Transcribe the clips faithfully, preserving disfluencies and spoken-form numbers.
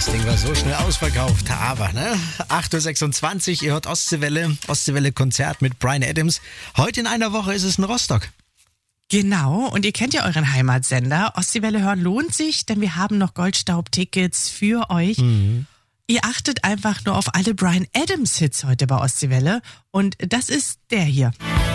Ding war so schnell ausverkauft, aber ne? acht Uhr sechsundzwanzig, ihr hört Ostseewelle, Ostseewelle-Konzert mit Bryan Adams. Heute in einer Woche ist es in Rostock. Genau, und ihr kennt ja euren Heimatsender. Ostseewelle hören lohnt sich, denn wir haben noch Goldstaub-Tickets für euch. Mhm. Ihr achtet einfach nur auf alle Bryan Adams-Hits heute bei Ostseewelle und das ist der hier.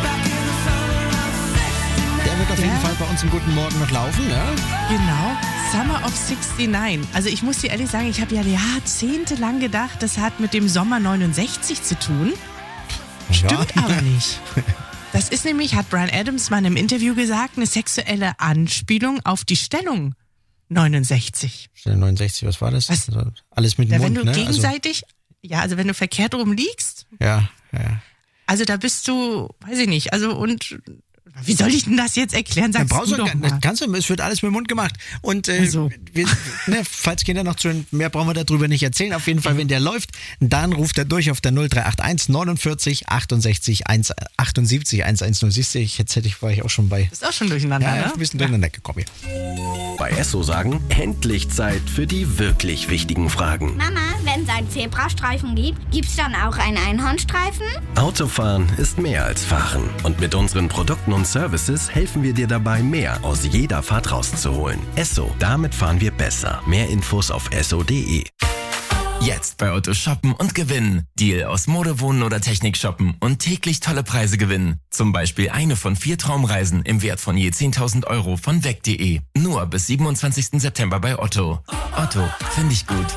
Der wird auf jeden Fall bei uns im Guten Morgen noch laufen, ne? Genau, Summer of neunundsiebzig. Also ich muss dir ehrlich sagen, ich habe ja jahrzehntelang gedacht, das hat mit dem Sommer neunundsechzig zu tun. Stimmt ja. Aber nicht. Das ist nämlich, hat Bryan Adams mal in einem Interview gesagt, eine sexuelle Anspielung auf die Stellung neunundsechzig. neunundsechzig, was war das? Was? Also alles mit dem ja, Mund, wenn du ne? gegenseitig, also, ja, also wenn du verkehrt rum liegst. Ja, ja. Also da bist du, weiß ich nicht, also und... Wie soll ich denn das jetzt erklären? Sagst du doch mal. Kannst du, es wird alles mit dem Mund gemacht. Und äh, also. wir, ne, falls Kinder noch zu mehr brauchen wir darüber nicht erzählen. Auf jeden Fall, wenn der läuft, dann ruft er durch auf der null drei acht eins neunundvierzig achtundsechzig achtundsiebzig hundertzehn. Siehst du, ich, jetzt hätte ich, war ich auch schon bei. Bist auch schon durcheinander, ja, ne? Ja, ein bisschen durcheinander gekommen hier. Bei Esso sagen, endlich Zeit für die wirklich wichtigen Fragen. Mama, wenn es einen Zebrastreifen gibt, gibt's dann auch einen Einhornstreifen? Autofahren ist mehr als Fahren. Und mit unseren Produkten und Services helfen wir dir dabei, mehr aus jeder Fahrt rauszuholen. Esso, damit fahren wir besser. Mehr Infos auf esso punkt de. Jetzt bei Otto shoppen und gewinnen. Deal aus Mode, Wohnen oder Technik shoppen und täglich tolle Preise gewinnen. Zum Beispiel eine von vier Traumreisen im Wert von je zehntausend Euro von weg punkt de. Nur bis siebenundzwanzigsten September bei Otto. Otto, finde ich gut.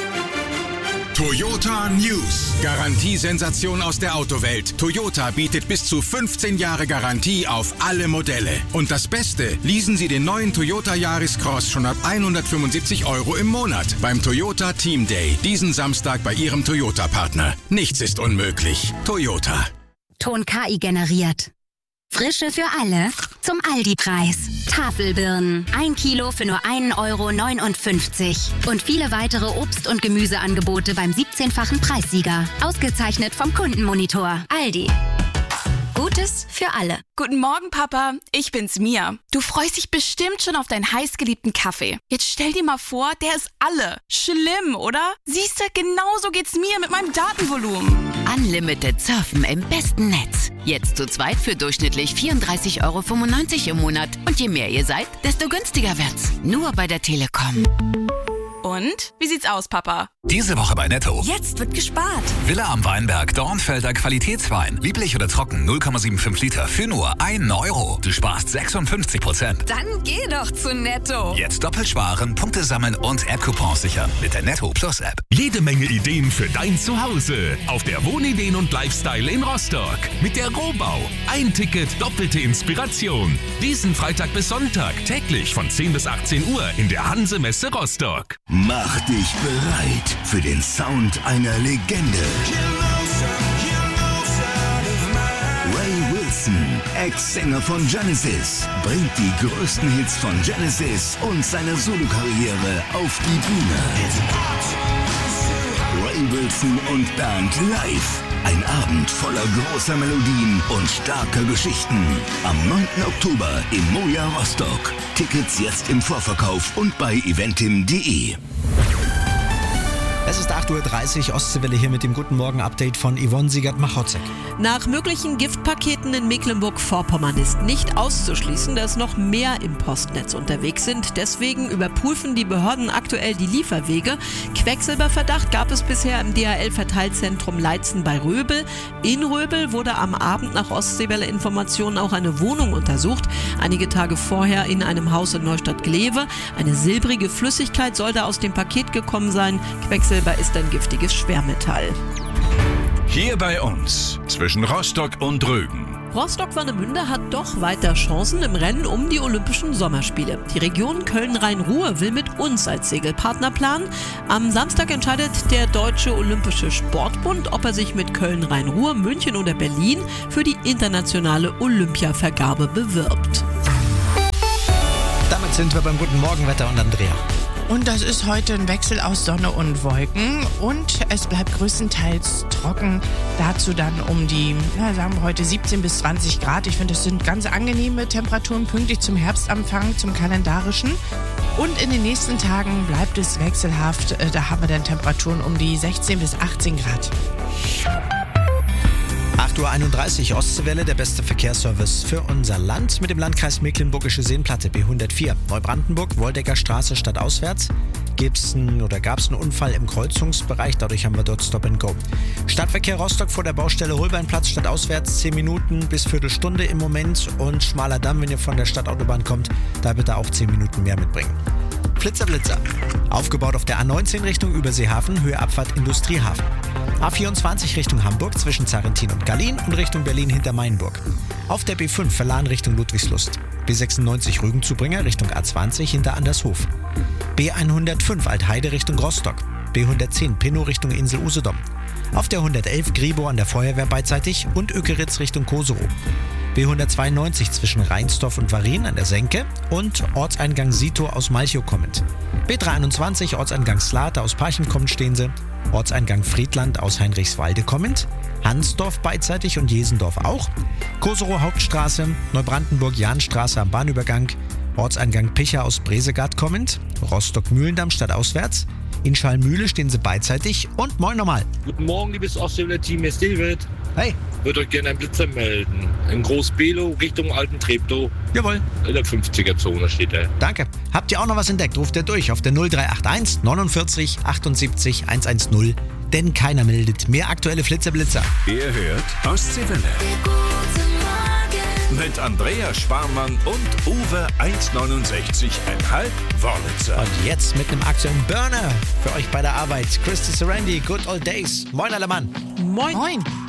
Toyota News. Garantiesensation aus der Autowelt. Toyota bietet bis zu fünfzehn Jahre Garantie auf alle Modelle. Und das Beste, leasen Sie den neuen Toyota Yaris Cross schon ab hundertfünfundsiebzig Euro im Monat beim Toyota Team Day. Diesen Samstag bei Ihrem Toyota-Partner. Nichts ist unmöglich. Toyota. Ton K I generiert. Frische für alle zum Aldi-Preis. Tafelbirnen. Ein Kilo für nur ein Euro neunundfünfzig. Und viele weitere Obst- und Gemüseangebote beim siebzehnfachen Preissieger. Ausgezeichnet vom Kundenmonitor. Aldi. Gutes für alle. Guten Morgen, Papa. Ich bin's, Mia. Du freust dich bestimmt schon auf deinen heißgeliebten Kaffee. Jetzt stell dir mal vor, der ist alle. Schlimm, oder? Siehste, genauso geht's mir mit meinem Datenvolumen. Unlimited Surfen im besten Netz. Jetzt zu zweit für durchschnittlich vierunddreißig Euro fünfundneunzig im Monat. Und je mehr ihr seid, desto günstiger wird's. Nur bei der Telekom. Und? Wie sieht's aus, Papa? Diese Woche bei Netto. Jetzt wird gespart. Villa am Weinberg, Dornfelder Qualitätswein. Lieblich oder trocken, null Komma fünfundsiebzig Liter für nur einen Euro. Du sparst sechsundfünfzig Prozent. Dann geh doch zu Netto. Jetzt doppelt sparen, Punkte sammeln und App-Coupons sichern mit der Netto Plus App. Jede Menge Ideen für dein Zuhause. Auf der Wohnideen und Lifestyle in Rostock. Mit der Rohbau. Ein Ticket, doppelte Inspiration. Diesen Freitag bis Sonntag. Täglich von zehn bis achtzehn Uhr in der Hanse-Messe Rostock. Mach dich bereit für den Sound einer Legende. Ray Wilson, Ex-Sänger von Genesis, bringt die größten Hits von Genesis und seine Solokarriere auf die Bühne. Ray Wilson und Band live. Ein Abend voller großer Melodien und starker Geschichten. Am neunten Oktober im Moja Rostock. Tickets jetzt im Vorverkauf und bei eventim punkt de. Es ist acht Uhr dreißig, Ostseewelle hier mit dem Guten Morgen-Update von Yvonne Siegert-Machotzek. Nach möglichen Giftpaketen in Mecklenburg-Vorpommern ist nicht auszuschließen, dass noch mehr im Postnetz unterwegs sind. Deswegen überprüfen die Behörden aktuell die Lieferwege. Quecksilberverdacht gab es bisher im D H L-Verteilzentrum Leitzen bei Röbel. In Röbel wurde am Abend nach Ostseewelle-Informationen auch eine Wohnung untersucht. Einige Tage vorher in einem Haus in Neustadt-Glewe. Eine silbrige Flüssigkeit soll da aus dem Paket gekommen sein. Quecksilber ist ein giftiges Schwermetall. Hier bei uns, zwischen Rostock und Rügen. Rostock-Warnemünde hat doch weiter Chancen im Rennen um die Olympischen Sommerspiele. Die Region Köln-Rhein-Ruhr will mit uns als Segelpartner planen. Am Samstag entscheidet der Deutsche Olympische Sportbund, ob er sich mit Köln-Rhein-Ruhr, München oder Berlin für die internationale Olympiavergabe bewirbt. Damit sind wir beim Guten Morgen Wetter und Andrea. Und das ist heute ein Wechsel aus Sonne und Wolken und es bleibt größtenteils trocken. Dazu dann um die, ja, sagen wir heute siebzehn bis zwanzig Grad. Ich finde, das sind ganz angenehme Temperaturen, pünktlich zum Herbstanfang, zum kalendarischen. Und in den nächsten Tagen bleibt es wechselhaft. Da haben wir dann Temperaturen um die sechzehn bis achtzehn Grad. acht Uhr einunddreißig, Ostseewelle, der beste Verkehrsservice für unser Land mit dem Landkreis Mecklenburgische Seenplatte B hundertvier. Neubrandenburg, Woldecker Straße stadtauswärts. Gibt's einen, oder gab es einen Unfall im Kreuzungsbereich, dadurch haben wir dort Stop and Go. Stadtverkehr Rostock vor der Baustelle Holbeinplatz stadtauswärts, zehn Minuten bis Viertelstunde im Moment. Und Schmaler Damm, wenn ihr von der Stadtautobahn kommt, da bitte auch zehn Minuten mehr mitbringen. Flitzer, Blitzer. Aufgebaut auf der A neunzehn Richtung Überseehafen, Höhe Abfahrt Industriehafen. A vierundzwanzig Richtung Hamburg zwischen Zarrentin und Gallien und Richtung Berlin hinter Mainburg. Auf der B fünf Verlan Richtung Ludwigslust. B sechsundneunzig Rügenzubringer Richtung A zwanzig hinter Andershof. B hundertfünf Altheide Richtung Rostock. B hundertzehn Pinnow Richtung Insel Usedom. Auf der hundertelf Gribo an der Feuerwehr beidseitig und Ökeritz Richtung Koserow. B hundertzweiundneunzig zwischen Rheinsdorf und Varin an der Senke und Ortseingang Sito aus Malchow kommend. B dreiundzwanzig Ortseingang Slate aus Parchen kommend stehen sie. Ortseingang Friedland aus Heinrichswalde kommend. Hansdorf beidseitig und Jesendorf auch. Koserow Hauptstraße, Neubrandenburg-Jahnstraße am Bahnübergang. Ortseingang Picha aus Bresegard kommend. Rostock-Mühlendamm stadtauswärts. In Schallmühle stehen sie beidseitig und moin nochmal. Guten Morgen, liebes Ostseewelle-Team, hier ist David. Hey. Ich würde euch gerne einen Blitzer melden. In Groß-Below Richtung Alten Treptow. Jawohl. In der fünfziger-Zone steht er. Danke. Habt ihr auch noch was entdeckt? Ruft ihr durch auf der null drei acht eins neunundvierzig achtundsiebzig hundertzehn. Denn keiner meldet. Mehr aktuelle Flitzer-Blitzer. Ihr hört Ostseewelle. Mit Andrea Schwarmann und Uwe eins neunundsechzig Komma fünf Wörlitzer. Und jetzt mit einem aktuellen Burner für euch bei der Arbeit. Christy Serendi, Good Old Days. Moin alle Mann. Moin. Moin.